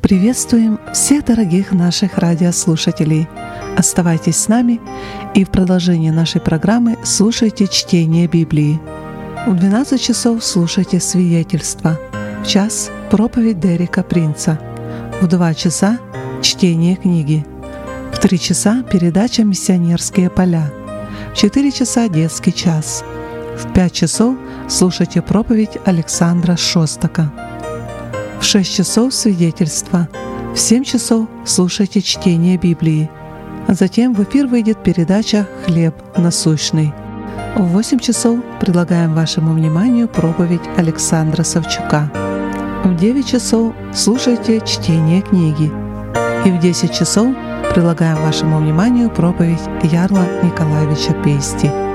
Приветствуем всех дорогих наших радиослушателей. Оставайтесь с нами и в продолжении нашей программы слушайте чтение Библии. В 12 часов слушайте свидетельства, в час — проповедь Дерека Принца, в 2 часа — чтение книги, в 3 часа — передача «Миссионерские поля», в 4 часа — детский час, в 5 часов слушайте проповедь Александра Шостака. В 6 часов свидетельства, в 7 часов слушайте чтение Библии, а затем в эфир выйдет передача «Хлеб насущный». В 8 часов предлагаем вашему вниманию проповедь Александра Савчука. В 9 часов слушайте чтение книги. И в 10 часов предлагаем вашему вниманию проповедь Ярла Николаевича Пейсти.